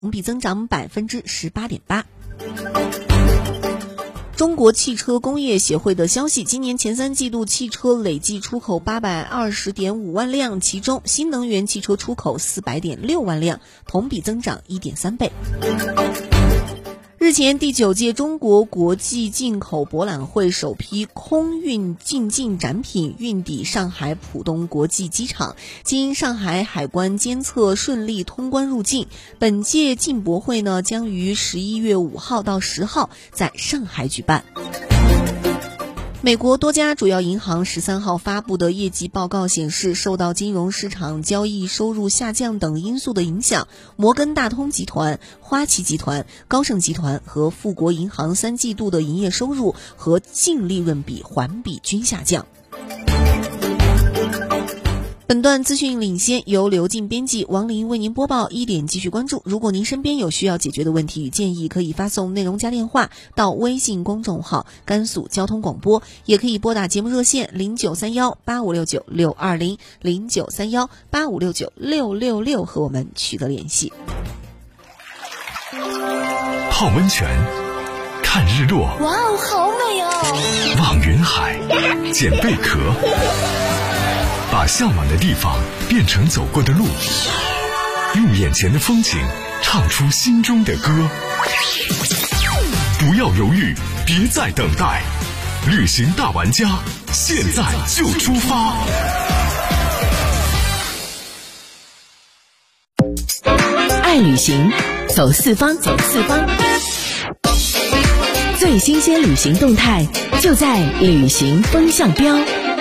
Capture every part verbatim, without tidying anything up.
同比增长百分之十八点八。中国汽车工业协会的消息，今年前三季度汽车累计出口八百二十点五万辆，其中新能源汽车出口四百点六万辆，同比增长一点三倍。日前，第九届中国国际进口博览会首批空运进境展品运抵上海浦东国际机场，经上海海关监测顺利通关入境。本届进博会呢，将于十一月五号到十号在上海举办。美国多家主要银行十三号发布的业绩报告显示，受到金融市场交易收入下降等因素的影响，摩根大通集团、花旗集团、高盛集团和富国银行三季度的营业收入和净利润比环比均下降。本段资讯领先由刘静编辑，王林为您播报。一点继续关注。如果您身边有需要解决的问题与建议，可以发送内容加电话到微信公众号甘肃交通广播，也可以拨打节目热线零九三幺八五六九六二零 零九三幺八五六九六六六和我们取得联系。 泡温泉，看日落， 哇哦，好美哦！ 望云海，捡贝壳，把向往的地方变成走过的路，用眼前的风景唱出心中的歌。不要犹豫，别再等待，旅行大玩家，现在就出发！ 爱旅行，走四方，走四方。最新鲜旅行动态就在旅行风向标。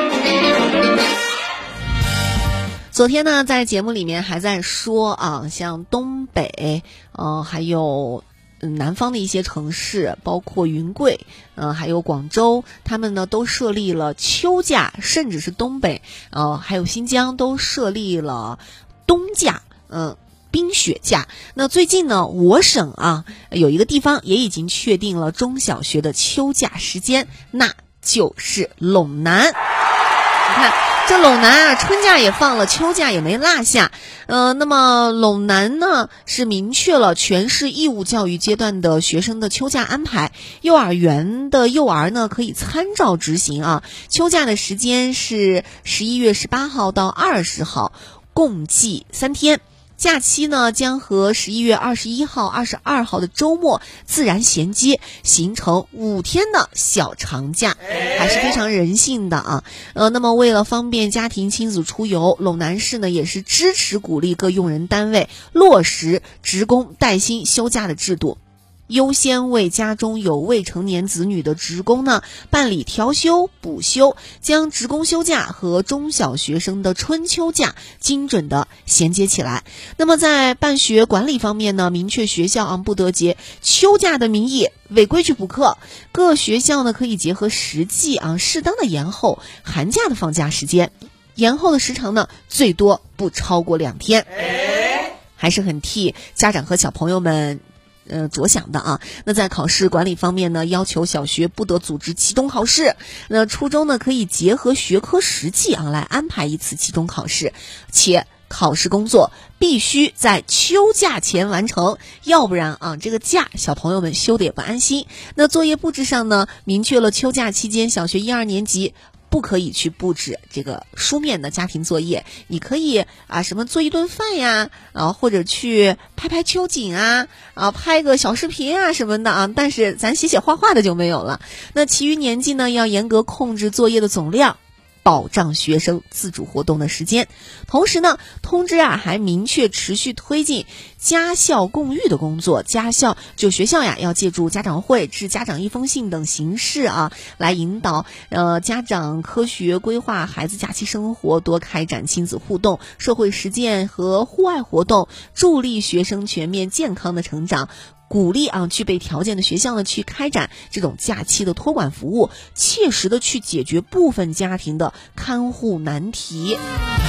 昨天呢，在节目里面还在说啊，像东北，呃，还有嗯南方的一些城市，包括云贵，呃，还有广州，他们呢都设立了秋假，甚至是东北，呃，还有新疆都设立了冬假，嗯、呃。冰雪假。那最近呢，我省啊有一个地方也已经确定了中小学的秋假时间，那就是陇南。你看这陇南啊，春假也放了，秋假也没落下。呃，那么陇南呢是明确了全市义务教育阶段的学生的秋假安排，幼儿园的幼儿呢可以参照执行啊。秋假的时间是十一月十八号到二十号，共计三天。假期呢将和十一月二十一号、二十二号的周末自然衔接，形成五天的小长假，还是非常人性的啊。呃，那么为了方便家庭亲子出游，陇南市呢也是支持鼓励各用人单位落实职工带薪休假的制度。优先为家中有未成年子女的职工呢办理调休、补休，将职工休假和中小学生的春秋假精准的衔接起来。那么在办学管理方面呢，明确学校啊不得借秋假的名义违规去补课，各学校呢可以结合实际啊适当的延后寒假的放假时间，延后的时长呢最多不超过两天，还是很替家长和小朋友们呃，着想的啊。那在考试管理方面呢，要求小学不得组织期中考试，那初中呢可以结合学科实际啊来安排一次期中考试，且考试工作必须在秋假前完成，要不然啊这个假小朋友们休得也不安心。那作业布置上呢，明确了秋假期间小学一二年级不可以去布置这个书面的家庭作业，你可以啊什么做一顿饭呀，啊或者去拍拍秋景啊，啊拍个小视频啊什么的啊，但是咱写写画画的就没有了。那其余年级呢，要严格控制作业的总量，保障学生自主活动的时间。同时呢，通知啊还明确持续推进家校共育的工作，家校就学校呀要借助家长会、致家长一封信等形式啊，来引导呃家长科学规划孩子假期生活，多开展亲子互动、社会实践和户外活动，助力学生全面健康的成长。鼓励啊，具备条件的学校呢，去开展这种假期的托管服务，切实的去解决部分家庭的看护难题。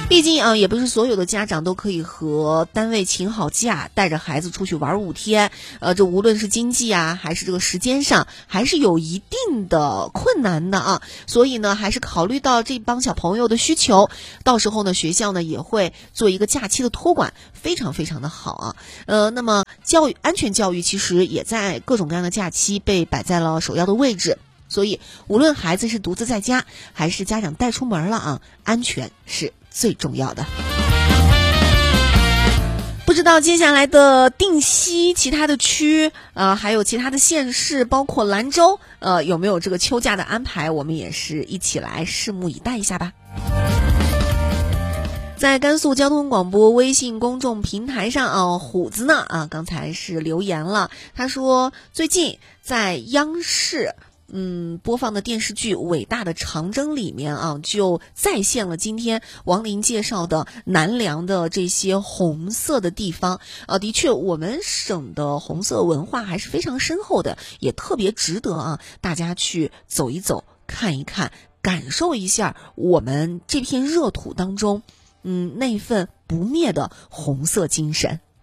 毕竟啊，也不是所有的家长都可以和单位请好假，带着孩子出去玩五天。呃，这无论是经济啊，还是这个时间上，还是有一定的困难的啊。所以呢，还是考虑到这帮小朋友的需求，到时候呢，学校呢也会做一个假期的托管，非常非常的好啊。呃，那么教育安全教育其实也在各种各样的假期被摆在了首要的位置。所以，无论孩子是独自在家，还是家长带出门了啊，安全是最重要的。不知道接下来的定西其他的区，呃，还有其他的县市，包括兰州，呃，有没有这个秋假的安排？我们也是一起来拭目以待一下吧。在甘肃交通广播微信公众平台上啊，虎子呢啊，刚才是留言了，他说最近在央视。嗯，播放的电视剧《伟大的长征》里面啊，就再现了今天王林介绍的南梁的这些红色的地方。呃，的确，我们省的红色文化还是非常深厚的，也特别值得啊大家去走一走、看一看、感受一下我们这片热土当中，嗯，那份不灭的红色精神。